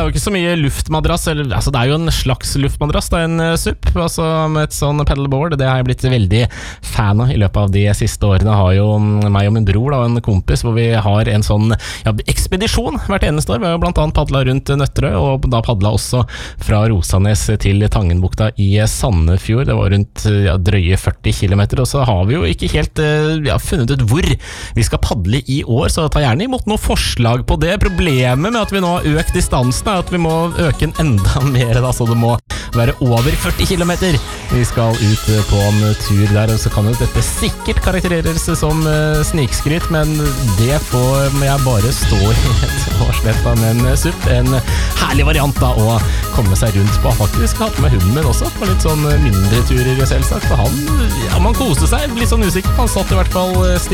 jo ikke så mye luftmadrass, altså det er jo en slags luftmadrass, det er en SUP, altså med et sånn pedalboard, det har jeg blitt veldig fan av i løpet av de siste årene. Har jo meg og min bror da, en kompis, hvor vi har en sånn ekspedisjon hvert eneste år. Vi har jo blant annet padlet rundt Nøtterøy, og da padlet også fra Rosanes til Tangenbukta i Sandefjord. Det var rundt drøye 40 kilometer, og så har vi jo ikke helt funnet ut hvor vi skal padle i år, så ta gjerne imot noen forslag på det. Problemet med at vi nå har økt distansen er at vi må øke den enda mer, da, så det må være over 40 kilometer. Vi skal ut på en tur der, og så kan jo dette sikkert karakteriseres som snikskryt, men det får jeg bare stå i et årslett med en SUP. En herlig variant da, å komme seg rundt på. Faktisk hatt med hunden min også, på litt sånn mindre turer selvsagt, for han, man koste seg, litt sånn usikker. Han satt i hvert fall